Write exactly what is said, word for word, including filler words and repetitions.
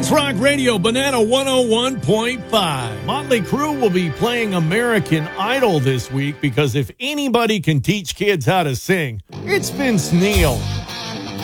Kids Rock Radio, Banana one oh one point five. Motley Crue will be playing American Idol this week because if anybody can teach kids how to sing, it's Vince Neil.